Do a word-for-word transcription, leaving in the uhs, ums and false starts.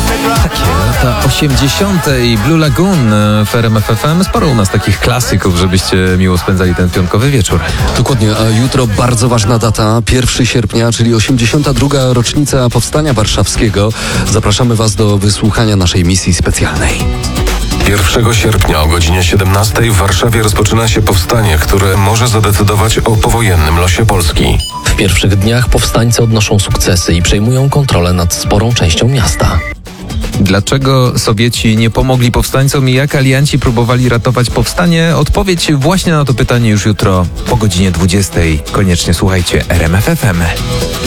Takie lata osiemdziesiąte i Blue Lagoon w R M F F M. Sporo u nas takich klasyków, żebyście miło spędzali ten piątkowy wieczór. Dokładnie, a jutro bardzo ważna data, pierwszego sierpnia, czyli osiemdziesiąta druga rocznica Powstania Warszawskiego. Zapraszamy Was do wysłuchania naszej misji specjalnej. pierwszego sierpnia o godzinie siedemnastej w Warszawie rozpoczyna się powstanie, które może zadecydować o powojennym losie Polski. W pierwszych dniach powstańcy odnoszą sukcesy i przejmują kontrolę nad sporą częścią miasta. Dlaczego Sowieci nie pomogli powstańcom i jak alianci próbowali ratować powstanie? Odpowiedź właśnie na to pytanie już jutro po godzinie dwudziestej. Koniecznie słuchajcie R M F F M.